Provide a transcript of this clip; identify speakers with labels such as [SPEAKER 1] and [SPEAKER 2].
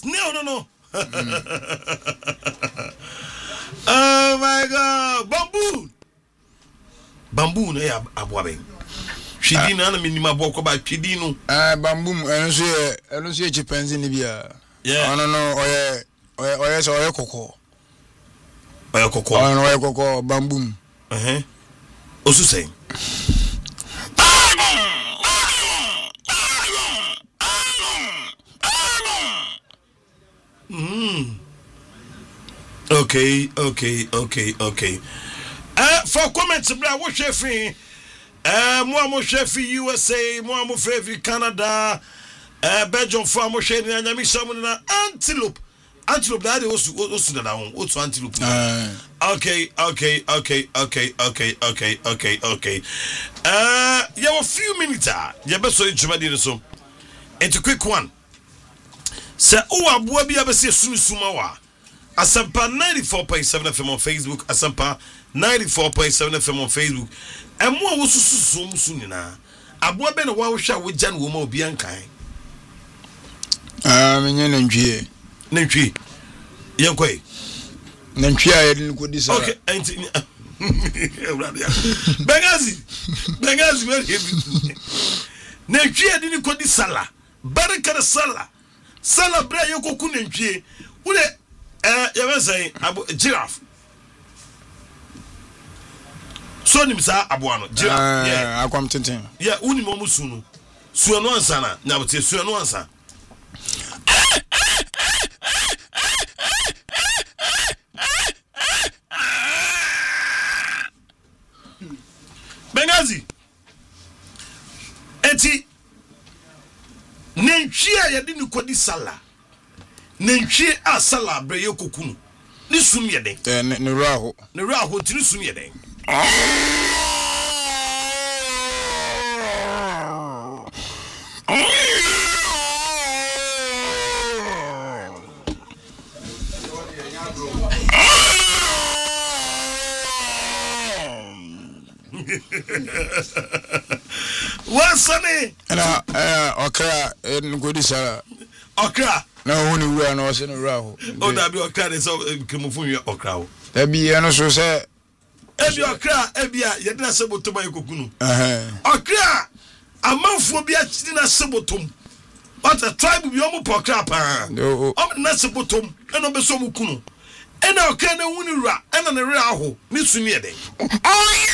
[SPEAKER 1] No. Oh my God, bamboo no ya aboaben. Chidi na na minima boko ba chidi no.
[SPEAKER 2] Bamboo eno so chimpanzee ni bia.
[SPEAKER 1] Yeah.
[SPEAKER 2] No oye so oye koko.
[SPEAKER 1] Oye koko.
[SPEAKER 2] Oye koko bamboo.
[SPEAKER 1] Osu say. Okay. For comments, bra, what chef? Mo chef USA, mo chef Canada, Belgium for mo chef na nyami someone na antelope that is also down. What's antelope? Okay. You have a few minutes. You better so you so. It's a quick one. Say, oh, Abuabi abesi sumawa. Asampa 94.7 FM on Facebook. Asampa 94.7 FM on Facebook. And more was soon na. Abuabi na wa sha we jan wo ma obi ankan.
[SPEAKER 2] Menye nantwie.
[SPEAKER 1] Nantwie. Yankoi.
[SPEAKER 2] Nantwie a yedin ko di sala.
[SPEAKER 1] Okay, Bengazi where he nantwie yedin ko di sala. Baraka sala. Sala bra yoko ku nantwie. Ule you were saying giraffe. So nim sa aboano giraffe.
[SPEAKER 2] Yeah, akwam tenten.
[SPEAKER 1] Yeah, uni mo musunu. Suano ansa na, na bote suano ansa. Bengazi. Eti nantwie ya di kodi sala. Nantwie a sala bre yokokunu. Ni sum yeden.
[SPEAKER 2] Ne raho.
[SPEAKER 1] Ne raho ti ni sum yeden. What's funny?
[SPEAKER 2] Okra ngodi sala.
[SPEAKER 1] Okra.
[SPEAKER 2] Na honi wura na ose no raho.
[SPEAKER 1] O da bi okra de so kemofun wi okra ho.
[SPEAKER 2] Da bi eno so se
[SPEAKER 1] ebi okra ebia yedina sebotom ayekokunu. Okra amanfo bi achidi na sebotom. What a tribe bi omo pokra pa. Om na sebotom eno be so mukunu. Ena okra na huni wura ena ne re aho ni sumi eden.